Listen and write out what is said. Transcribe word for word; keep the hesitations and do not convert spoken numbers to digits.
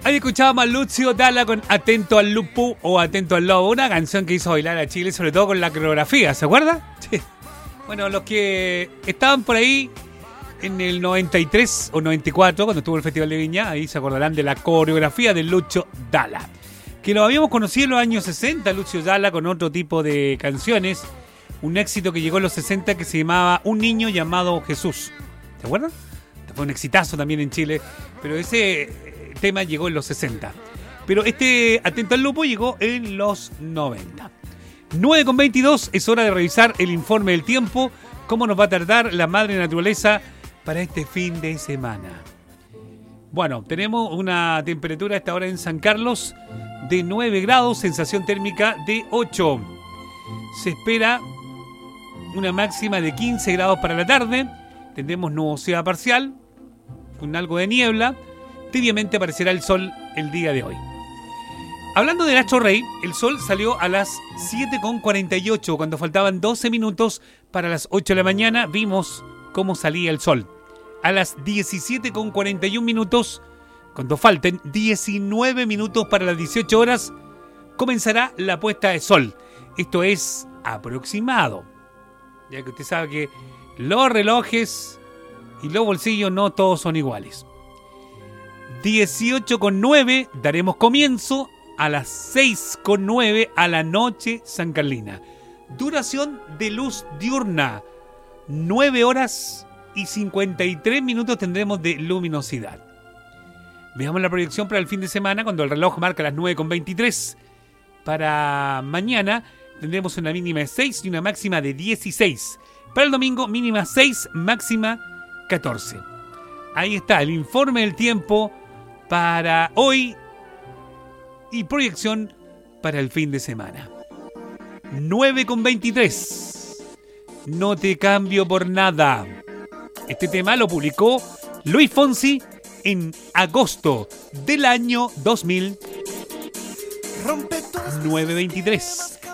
Ahí escuchábamos a Lucio Dalla con Atento al Lupo o Atento al Lobo, una canción que hizo bailar a Chile, sobre todo con la coreografía, ¿se acuerda? Sí. Bueno, los que estaban por ahí en el noventa y tres o noventa y cuatro, cuando estuvo el Festival de Viña, ahí se acordarán de la coreografía de Lucio Dalla, que lo habíamos conocido en los años sesenta, Lucio Dalla, con otro tipo de canciones, un éxito que llegó en los sesenta que se llamaba Un niño llamado Jesús, ¿se acuerdan? Fue un exitazo también en Chile, pero ese tema llegó en los sesenta. Pero este Atento al Lupo llegó en los noventa. nueve con veintidós, es hora de revisar el informe del tiempo, cómo nos va a tardar la madre naturaleza para este fin de semana. Bueno, tenemos una temperatura a esta hora en San Carlos de nueve grados, sensación térmica de ocho. Se espera una máxima de quince grados para la tarde, tendremos nubosidad parcial, con algo de niebla, tibiamente aparecerá el sol el día de hoy. Hablando del astro rey, el sol salió a las siete con cuarenta y ocho, cuando faltaban doce minutos para las ocho de la mañana, vimos cómo salía el sol. A las diecisiete con cuarenta y uno minutos, cuando falten diecinueve minutos para las dieciocho horas, comenzará la puesta de sol. Esto es aproximado, ya que usted sabe que los relojes y los bolsillos no todos son iguales. dieciocho con nueve daremos comienzo a las seis con nueve a la noche sancarlina. Duración de luz diurna, nueve horas y cincuenta y tres minutos tendremos de luminosidad. Veamos la proyección para el fin de semana, cuando el reloj marca las nueve con veintitrés. Para mañana tendremos una mínima de seis y una máxima de dieciséis. Para el domingo, mínima seis, máxima catorce. Ahí está el informe del tiempo para hoy y proyección para el fin de semana. nueve con veintitrés. No te cambio por nada. Este tema lo publicó Luis Fonsi en agosto del año dos mil. nueve veintitrés.